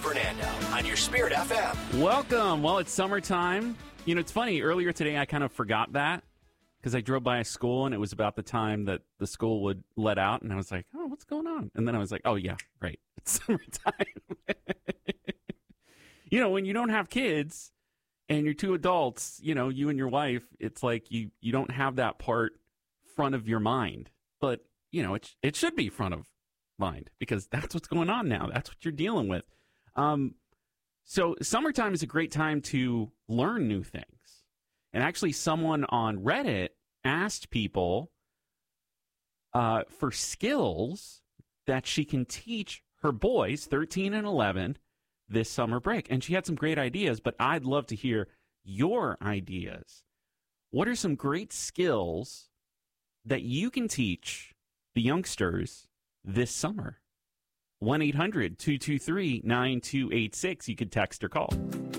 Fernando on your Spirit FM. Welcome. Well, it's summertime. You know, it's funny. Earlier today, I kind of forgot that because I drove by a school and it was about the time that the school would let out. And I was like, oh, what's going on? And then I was like, oh, yeah, right. It's summertime. You know, when you don't have kids and you're two adults, you know, you and your wife, it's like you don't have that part front of your mind. But, you know, it should be front of mind because that's what's going on now. That's what you're dealing with. So summertime is a great time to learn new things. And actually someone on Reddit asked people for skills that she can teach her boys, 13 and 11, this summer break. And she had some great ideas, but I'd love to hear your ideas. What are some great skills that you can teach the youngsters this summer? 1-800-223-9286. You could text or call.